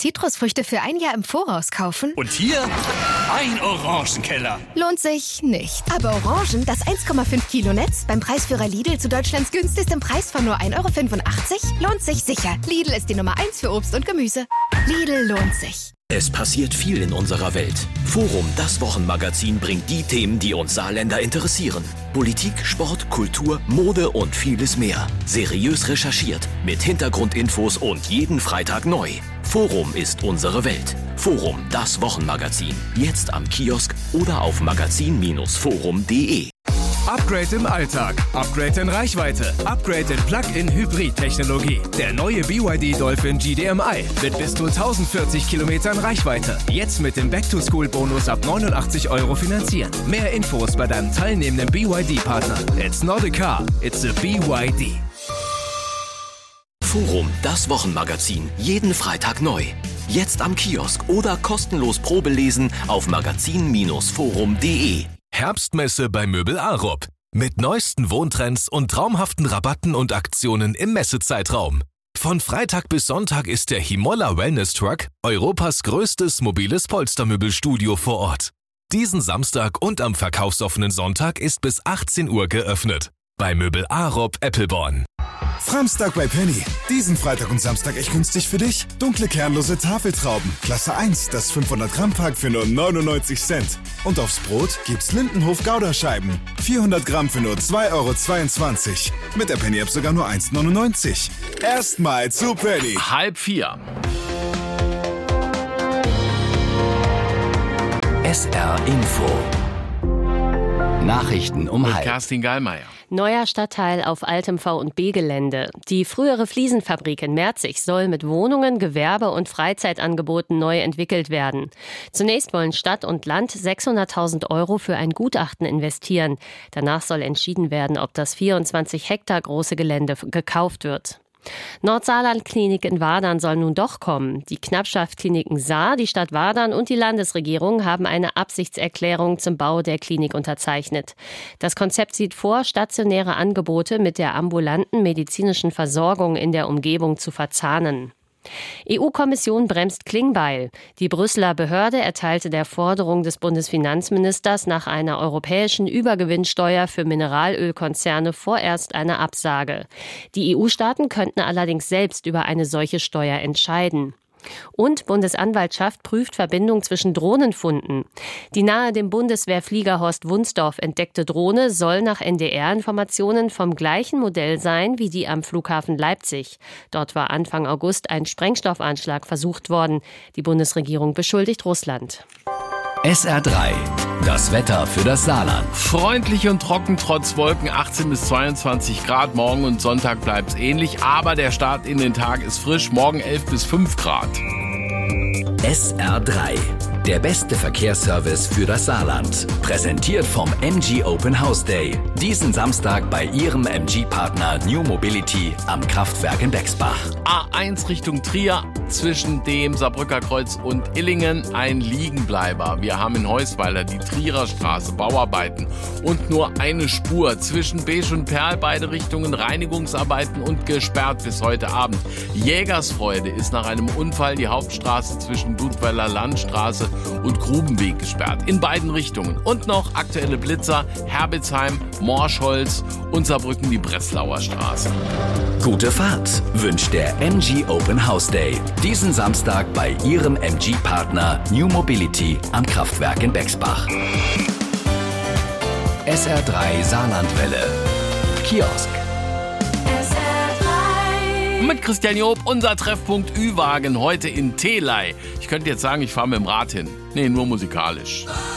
Zitrusfrüchte für ein Jahr im Voraus kaufen? Und hier ein Orangenkeller. Lohnt sich nicht. Aber Orangen, das 1,5 Kilo Netz, beim Preisführer Lidl zu Deutschlands günstigstem Preis von nur 1,85 €, lohnt sich sicher. Lidl ist die Nummer 1 für Obst und Gemüse. Lidl lohnt sich. Es passiert viel in unserer Welt. Forum, das Wochenmagazin, bringt die Themen, die uns Saarländer interessieren. Politik, Sport, Kultur, Mode und vieles mehr. Seriös recherchiert, mit Hintergrundinfos und jeden Freitag neu. Forum ist unsere Welt. Forum, das Wochenmagazin. Jetzt am Kiosk oder auf magazin-forum.de. Upgrade im Alltag, Upgrade in Reichweite, Upgrade in Plug-in-Hybrid-Technologie. Der neue BYD Dolphin GDMI mit bis zu 1040 Kilometern Reichweite. Jetzt mit dem Back-to-School-Bonus ab 89 € finanzieren. Mehr Infos bei deinem teilnehmenden BYD-Partner. It's not a car, it's a BYD. Forum, das Wochenmagazin. Jeden Freitag neu. Jetzt am Kiosk oder kostenlos Probelesen auf magazin-forum.de. Herbstmesse bei Möbel Arup. Mit neuesten Wohntrends und traumhaften Rabatten und Aktionen im Messezeitraum. Von Freitag bis Sonntag ist der Himolla Wellness Truck Europas größtes mobiles Polstermöbelstudio vor Ort. Diesen Samstag und am verkaufsoffenen Sonntag ist bis 18 Uhr geöffnet. Bei Möbel Arup Eppelborn. Framstag bei Penny. Diesen Freitag und Samstag echt günstig für dich. Dunkle kernlose Tafeltrauben. Klasse 1, das 500 Gramm Pack für nur 99 Cent. Und aufs Brot gibt's Lindenhof Gouda-Scheiben. 400 Gramm für nur 2,22 €. Mit der Penny-App sogar nur 1,99 €. Erstmal zu Penny. 3:30. SR Info. Nachrichten um Mit 3:30. Kerstin Gallmeier. Neuer Stadtteil auf altem V&B-Gelände. Die frühere Fliesenfabrik in Merzig soll mit Wohnungen, Gewerbe- und Freizeitangeboten neu entwickelt werden. Zunächst wollen Stadt und Land 600.000 € für ein Gutachten investieren. Danach soll entschieden werden, ob das 24 Hektar große Gelände gekauft wird. Nordsaarland-Klinik in Wadern soll nun doch kommen. Die Knappschaft-Kliniken Saar, die Stadt Wadern und die Landesregierung haben eine Absichtserklärung zum Bau der Klinik unterzeichnet. Das Konzept sieht vor, stationäre Angebote mit der ambulanten medizinischen Versorgung in der Umgebung zu verzahnen. EU-Kommission bremst Klingbeil. Die Brüsseler Behörde erteilte der Forderung des Bundesfinanzministers nach einer europäischen Übergewinnsteuer für Mineralölkonzerne vorerst eine Absage. Die EU-Staaten könnten allerdings selbst über eine solche Steuer entscheiden. Und Bundesanwaltschaft prüft Verbindung zwischen Drohnenfunden. Die nahe dem Bundeswehrflieger Horst Wunsdorf entdeckte Drohne soll nach NDR-Informationen vom gleichen Modell sein wie die am Flughafen Leipzig. Dort war Anfang August ein Sprengstoffanschlag versucht worden. Die Bundesregierung beschuldigt Russland. SR3. Das Wetter für das Saarland. Freundlich und trocken trotz Wolken, 18 bis 22 Grad. Morgen und Sonntag bleibt's ähnlich, aber der Start in den Tag ist frisch. Morgen 11 bis 5 Grad. SR3. Der beste Verkehrsservice für das Saarland. Präsentiert vom MG Open House Day. Diesen Samstag bei Ihrem MG-Partner New Mobility am Kraftwerk in Bexbach. A1 Richtung Trier, zwischen dem Saarbrücker Kreuz und Illingen ein Liegenbleiber. Wir haben in Heusweiler die Trierer Straße, Bauarbeiten und nur eine Spur zwischen Besch und Perl, beide Richtungen Reinigungsarbeiten und gesperrt bis heute Abend. Jägersfreude ist nach einem Unfall die Hauptstraße zwischen Dudweiler Landstraße und Grubenweg gesperrt. In beiden Richtungen. Und noch aktuelle Blitzer, Herbitzheim, Morschholz und Saarbrücken die Breslauer Straße. Gute Fahrt wünscht der MG Open House Day. Diesen Samstag bei Ihrem MG-Partner New Mobility am Kraftwerk in Bexbach. SR3 Saarlandwelle. Kiosk. Mit Christian Job, unser Treffpunkt Ü-Wagen heute in Theley. Ich könnte jetzt sagen, ich fahre mit dem Rad hin. Nee, nur musikalisch.